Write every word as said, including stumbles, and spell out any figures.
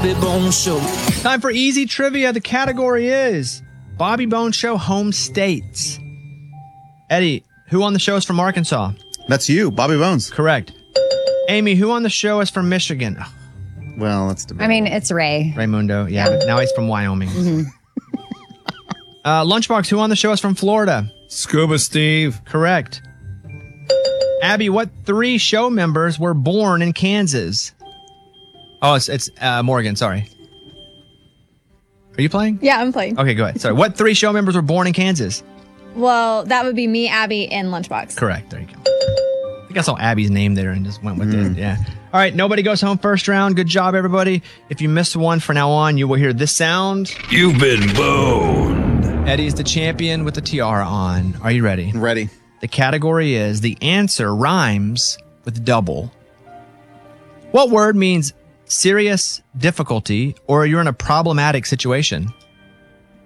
Bobby Bones Show. Time for easy trivia. The category is Bobby Bones Show home states. Eddie, who on the show is from Arkansas? That's you, Bobby Bones. Correct. Amy, who on the show is from Michigan? Well, that's debatable. I mean, it's Ray. Raymundo, yeah, but now he's from Wyoming. Mm-hmm. uh, Lunchbox, who on the show is from Florida? Scuba Steve. Correct. Abby, what three show members were born in Kansas? Oh, it's, it's uh, Morgan, sorry. Are you playing? Yeah, I'm playing. Okay, go ahead. Sorry. What three show members were born in Kansas? Well, that would be me, Abby, and Lunchbox. Correct. There you go. I think I saw Abby's name there and just went with it. Yeah. All right. Nobody goes home first round. Good job, everybody. If you missed one from now on, you will hear this sound. You've been boned. Eddie's the champion with the tiara on. Are you ready? Ready. The category is the answer rhymes with double. What word means serious difficulty or you're in a problematic situation?